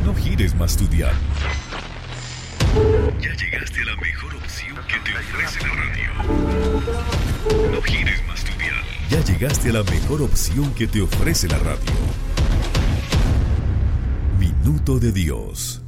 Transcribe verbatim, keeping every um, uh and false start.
No gires más tu dial. Ya llegaste a la mejor opción que te ofrece la radio. No gires más tu dial. Ya llegaste a la mejor opción que te ofrece la radio. Minuto de Dios.